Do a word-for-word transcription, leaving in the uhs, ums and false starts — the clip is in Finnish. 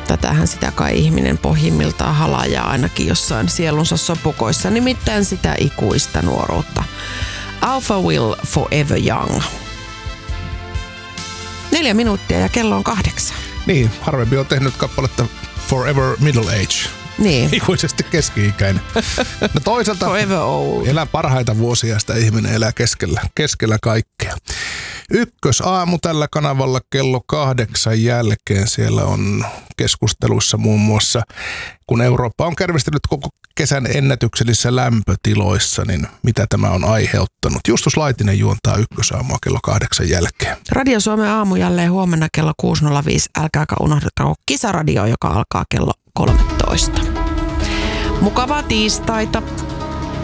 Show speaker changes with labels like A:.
A: Tätähän sitä kai ihminen pohjimmiltaan halajaa ainakin jossain sielunsa sopukoissa, nimittäin sitä ikuista nuoruutta. Alpha Will Forever Young. Neljä minuuttia ja kello on kahdeksan.
B: Niin, harvempi on tehnyt kappaletta Forever Middle Age.
A: Niin.
B: Ikuisesti keski-ikäinen. No toisaalta
A: Forever old.
B: Elää parhaita vuosia, sitä ihminen elää keskellä, keskellä kaikkea. Ykkösaamu tällä kanavalla kello kahdeksan jälkeen. Siellä on keskusteluissa muun muassa, kun Eurooppa on kärvistellyt koko kesän ennätyksellisissä lämpötiloissa, niin mitä tämä on aiheuttanut. Justus Laitinen juontaa ykkösaamua kello kahdeksan jälkeen.
A: Radio Suomen aamu jälleen huomenna kello kuusi nolla viisi. Älkääkä unohdetako Kisaradio, joka alkaa kello kolmetoista. Mukavaa tiistaita.